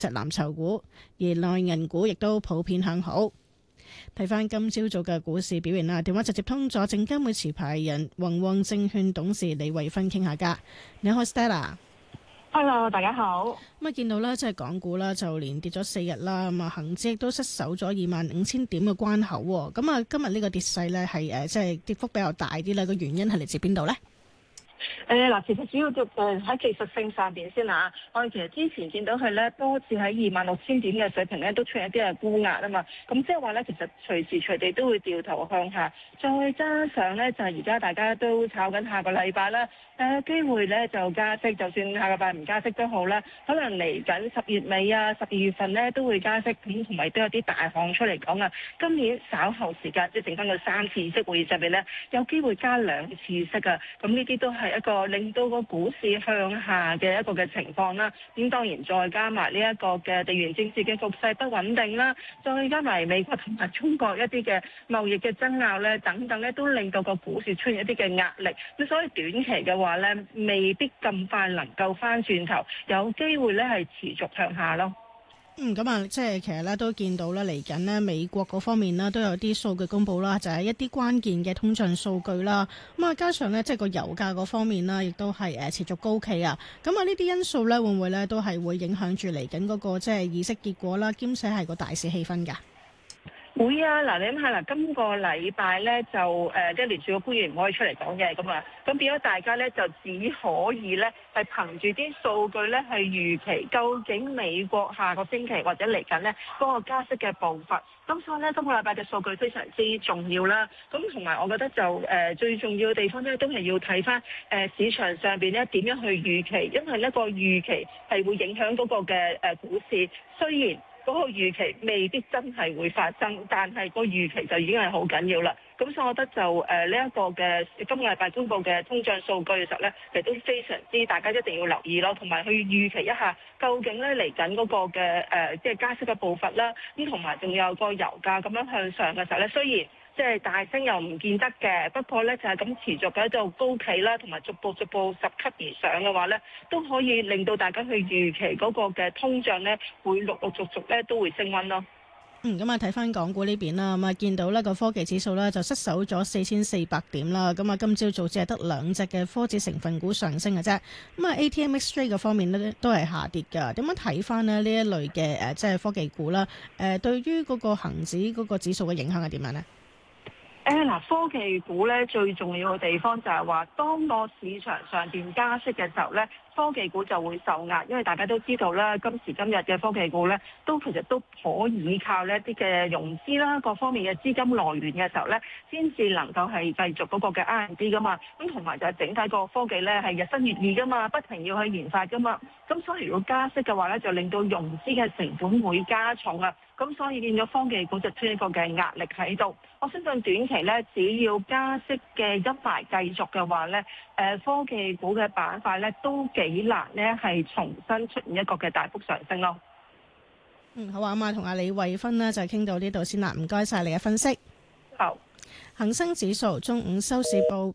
隻藍籌股，而內銀股亦都普遍向好。睇翻今朝早嘅股市表現啦，電話直接通咗證監會持牌人宏旺證券董事李慧芬傾下偈。你好 Stella。Hello， 大家好。 咁啊，見到咧，即係港股啦，就連跌咗4日啦，咁啊，恒指亦都失守咗25,000點嘅關口。咁啊，今日呢個跌勢咧係即係跌幅比較大啲啦。個原因係嚟自邊度咧？ 嗱，其實主要就喺技術性上邊先啦。我哋其實之前見到佢咧多次喺26,000點嘅水平咧都出現一啲嘅沽壓啊嘛。咁即係話咧，其實隨時隨地都會掉頭向下。再加上咧，就係而家大家都炒緊下個禮拜啦，有機會咧就加息，就算下個禮拜唔加息都好啦。可能嚟緊10月尾啊、12月份咧都會加息，咁同埋都有啲大行出嚟講啊。今年稍後時間即係剩翻個3次議息會議上邊咧，有機會加2次息啊。咁呢啲都係一個令到個股市向下嘅一個嘅情況啦。咁當然再加埋呢一個嘅地緣政治嘅局勢不穩定啦，再加埋美國同埋中國一啲嘅貿易嘅爭拗咧等等咧，都令到個股市出現一啲嘅壓力。咁所以短期嘅話咧，未必咁快能夠翻轉頭，有機會咧係持續向下咯。 咁啊，即係其實咧都見到咧嚟緊呢美國嗰方面啦，都有啲數據公布啦，就係一啲關鍵嘅通脹數據啦。咁啊，加上咧即係個油價嗰方面啦，亦都係持續高企啊。咁啊，呢啲因素咧會唔會咧都係會影響住嚟緊嗰個即係議息結果啦，兼且係個大市氣氛㗎？ 會啊，嗱，你諗下啦，今個禮拜咧就即係聯儲局官員唔可以出嚟講嘅，咁變咗大家咧就只可以咧係憑住啲數據咧係預期究竟美國下個星期或者嚟緊咧嗰個加息嘅步伐。咁所以咧今個禮拜嘅數據非常之重要啦。咁同埋我覺得就最重要嘅地方咧都係要睇翻市場上邊咧點樣去預期，因為呢個預期係會影響嗰個嘅股市，雖然嗰個預期未必真係會發生，但係個預期就已經係好緊要啦。咁所以我覺得就呢一個嘅今個禮拜公布嘅通脹數據嘅時候咧，其實都非常之大家一定要留意咯，同埋去預期一下究竟咧嚟緊嗰個嘅即係加息嘅步伐啦，咁同埋仲有個油價咁樣向上嘅時候咧，雖然即係大升又唔見得嘅，不過咧就係咁持續喺度高企啦，同埋逐步10級而上嘅話咧，都可以令到大家去預期嗰個嘅通脹咧會陸陸續續咧都會升溫咯。 咁啊睇翻港股呢邊啦，咁啊見到呢個科技指數呢就失守咗4400點啦，咁啊今朝早只係得2隻嘅科指成分股上升嘅啫，咁啊 ATMXJ 嘅方面呢都係下跌㗎。點樣睇翻呢一類嘅即係科技股啦？對於嗰個恆指嗰個指數嘅影響係點樣呢？ 科技股咧最重要嘅地方就係話，當個市場上邊加息嘅時候咧，科技股就會受壓，因為大家都知道啦，今時今日嘅科技股咧，其實都可以靠呢一啲嘅融資啦，各方面嘅資金來源嘅時候咧，先至能夠係繼續嗰個嘅 R&D 噶嘛。咁同埋就係整體個科技咧係日新月異噶嘛，不停要去研發噶嘛。咁所以如果加息嘅話咧，就令到融資嘅成本會加重啊。咁所以變咗科技股就出現一個嘅壓力喺度。我相信短期咧，只要加息嘅陰霾繼續嘅話咧，科技股嘅板塊咧都幾難咧係重新出現一個嘅大幅上升咯。 好啊，咁啊同阿李慧芬呢就傾到呢度先啦，唔該晒你嘅分析。 好， 恒生指數中午收市報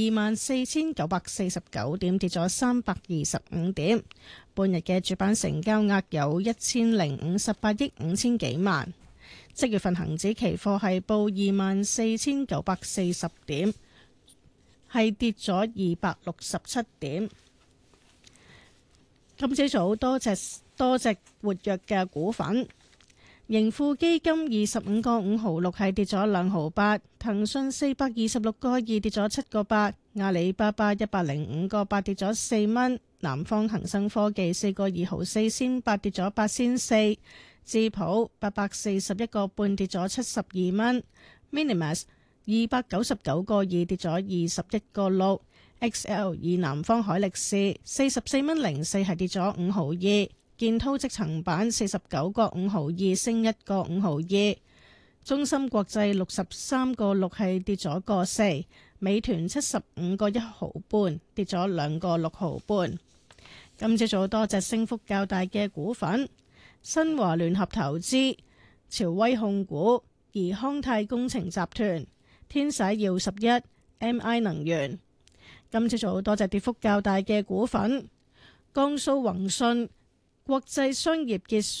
24,949點，跌咗325點。半日嘅主板成交額有1058億5千幾萬。即月份恒指期貨係報24,940點，係跌咗267點。今朝早多隻活躍嘅股份。盈富基金25個5毫6係跌咗2毫8，騰訊426個2跌咗7個8，阿里巴巴105個8跌咗4蚊，南方恒生科技4個2毫4仙8跌咗8仙4，智普841個半跌咗72蚊 ，Minimax 299個2跌咗21個6， XL 以南方海力士44蚊04係跌咗5毫2。建滔積層板49個5毫2升1個5毫2，中芯國際63個6係跌咗個4，美團75個1毫半跌咗2個6毫半。今朝早多隻升幅較大嘅股份：新華聯合投資、朝威控股、怡康泰工程集團、天璽耀11、MI 能源。今朝早多隻跌幅較大嘅股份：江蘇宏信、 國際商業結